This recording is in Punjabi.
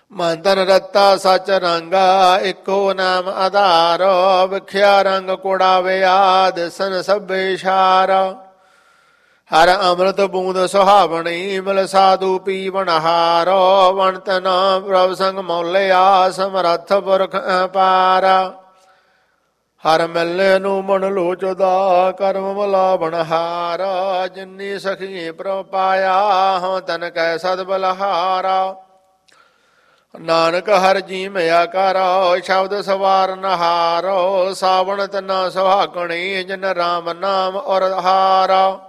ਮਨ ਤਨ ਰਤਾ ਸਚ ਰੰਗਾ, ਇੱਕੋ ਨਾਮ ਆਧਾਰ। ਵਿਖਿਆ ਰੰਗ ਕੁੜਾ ਵਿਆਦ, ਸਨ ਸਭੇ ਇਸ਼ਾਰਾ। ਹਰ ਅੰਮ੍ਰਿਤ ਬੂੰਦ ਸੁਹਾਵਣੀ, ਮਿਲ ਸਾਧੂ ਪੀਵਨ ਹਾਰੋ। ਵਣਤ ਨਾਮ ਪ੍ਰਭ ਸੰਗ ਮੌਲਿਆ, ਸਮਰੱਥ ਪੁਰਖ ਅਪਾਰਾ। ਹਰ ਮਿਲਨੇ ਨੂੰ ਮਨ ਲੋਚਦਾ, ਕਰਮ ਮਲਾਵਣ ਹਾਰਾ। ਜਿਨੀ ਸਖੀ ਪ੍ਰਭ ਪਾਇਆ, ਹਉ ਤਨ ਕੈ ਸਦ ਬਲਹਾਰਾ। ਨਾਨਕ ਹਰ ਜੀਮਿਆ ਕਰੋ, ਸ਼ਬਦ ਸਵਾਰ ਨਹਾਰੋ। ਸਾਵਣ ਤਨਾ ਸੁਹਾਗਣੀ, ਜਿਨ ਰਾਮ ਨਾਮ ਔਰ ਹਾਰਾ।